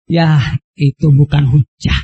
Ya, itu bukan hujjah.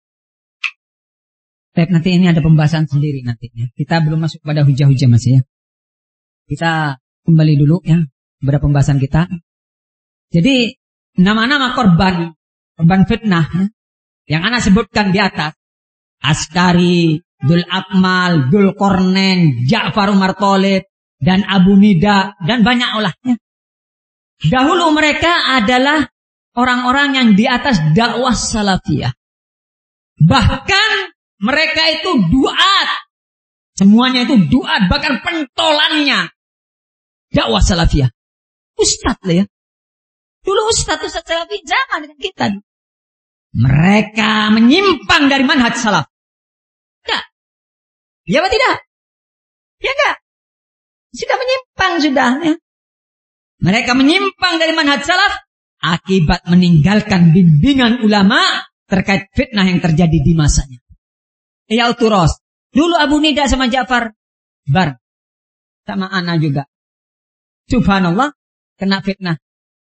Baik, nanti ini ada pembahasan sendiri nantinya. Kita belum masuk pada hujjah-hujjah masih ya. Kita kembali dulu ya pada pembahasan kita. Jadi nama-nama korban fitnah ya, yang ana sebutkan di atas, Askari, Dzul Akmal, Dzul Qarnain, Ja'far Umar Thalib, dan Abu Nida, dan banyak olahnya. Dahulu mereka adalah orang-orang yang di atas dakwah salafiyah. Bahkan mereka itu duat. Semuanya itu duat, bahkan pentolannya dakwah salafiyah. Ustadz lah ya. Dulu ustadz salafi zaman dengan kita. Mereka menyimpang dari manhaj salaf. Enggak. Ya apa tidak? Ya enggak. Sudah menyimpang sudah ya. Mereka menyimpang dari manhaj salaf akibat meninggalkan bimbingan ulama terkait fitnah yang terjadi di masanya. Ya uturos. Dulu Abu Nida sama Ja'far bar sama ana juga. Subhanallah kena fitnah.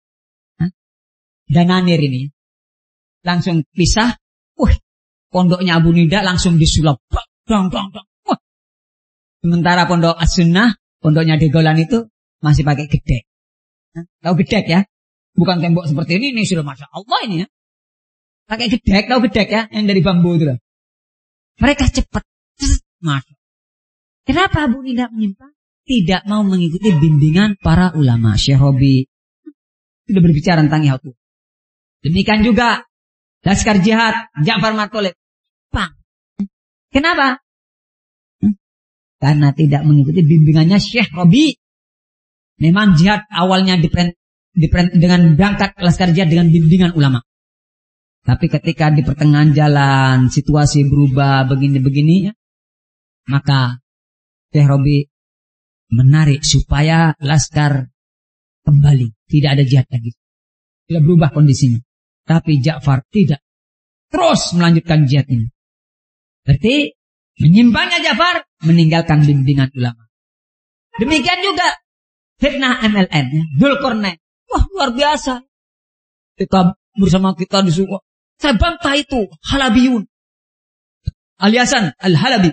Dananir ini langsung pisah. Pondoknya Abu Nida langsung disulap. Dong. Sementara pondok As-Sunnah, pondoknya Degolan itu masih pakai gedek. Tahu gedek ya? Bukan tembok seperti ini sudah Masya Allah ini ya. Pakai gedek, tahu gedek ya? Yang dari bambu itu loh. Mereka cepat. Masya. Kenapa Abu Nida menyimpang? Tidak mau mengikuti bimbingan para ulama. Syekh Robi sudah berbicara tentang itu. Demikian juga Laskar Jihad, Ja'far Umar Thalib. Kenapa? Karena tidak mengikuti bimbingannya Syekh Robi. Memang jihad awalnya dengan berangkat Laskar Jihad dengan bimbingan ulama. Tapi ketika di pertengahan jalan situasi berubah begini-begini ya, maka Syekh Robi menarik supaya Laskar kembali. Tidak ada jihad lagi. Tidak berubah kondisinya. Tapi Ja'far tidak. Terus melanjutkan jihad ini. Berarti menyimpangnya Ja'far meninggalkan bimbingan ulama. Demikian juga fitnah MLN ya, Dzul Qarnain. Wah, luar biasa. Kita bersama kita disuruh. Saya bantah itu Halabiyun. Al-Hasan Al-Halabi.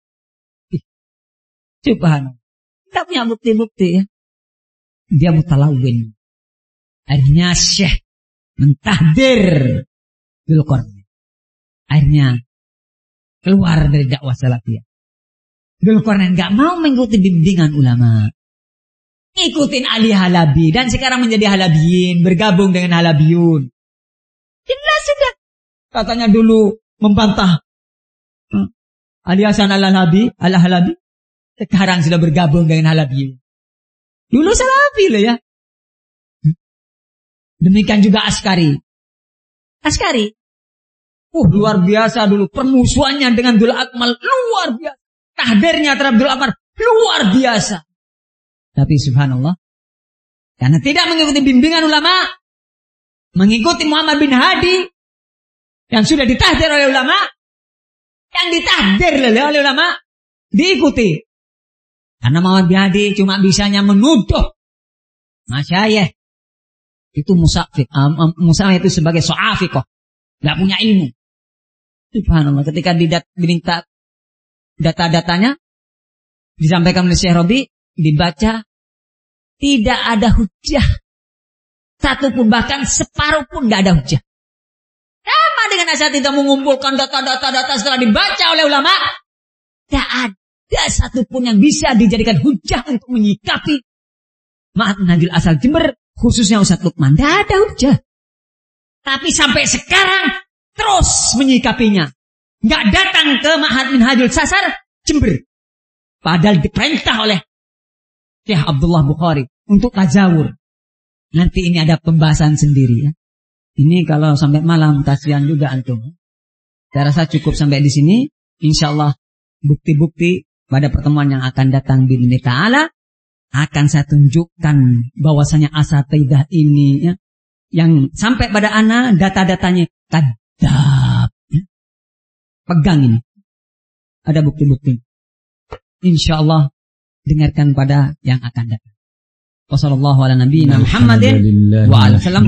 Subhanallah. Kita punya bukti-bukti ya. Dia mutalawin. Akhirnya Syekh mentahdir Dzul Qarnain. Akhirnya keluar dari dakwah salafiyah. Dzul Qarnain enggak mau mengikuti bimbingan ulama. Ikutin Ali Halabi dan sekarang menjadi Halabiyin, bergabung dengan Halabiyun. Jelas sudah. Katanya dulu membantah Ali Hasan Al-Halabi, sekarang sudah bergabung dengan Halabiyun. Dulu Salafi loh ya. Demikian juga Askari. Luar biasa dulu permusuhannya dengan Dzul Akmal, luar biasa. Tahdirnya terhadap Dzul Akmal luar biasa. Tapi subhanallah, karena tidak mengikuti bimbingan ulama, mengikuti Muhammad bin Hadi yang sudah ditahdir oleh ulama, yang ditahdir oleh ulama diikuti. Karena Muhammad bin Hadi cuma bisanya menuduh masyayikh itu musafik, itu sebagai so'afikoh, nggak punya ilmu. Subhanallah, ketika diminta data-datanya disampaikan oleh Syekh Robi, dibaca, tidak ada hujjah satu pun, bahkan separuh pun tidak ada hujjah. Sama dengan asatidz mengumpulkan data-data setelah dibaca oleh ulama, tidak ada satu pun yang bisa dijadikan hujjah untuk menyikapi Ma'had Minhajul Asal Jember, khususnya Ustaz Lukman. Tidak ada hujjah. Tapi sampai sekarang terus menyikapinya. Nggak datang ke Ma'had Minhajul Sasar Jember. Padahal diperintah oleh Syekh Abdullah Bukhari untuk tazawur. Nanti ini ada pembahasan sendiri ya. Ini kalau sampai malam kasihan juga antum. Saya rasa cukup sampai di sini. Insyaallah bukti-bukti pada pertemuan yang akan datang bi'idznillah ta'ala akan saya tunjukkan bahwasanya asatidzah ini ya, yang sampai pada ana data-datanya kadzab ya. Pegang ini. Ada bukti-bukti. Insyaallah dengarkan pada yang akan datang. Wassallallahu ala nabiyina Muhammadin wa ala sallam.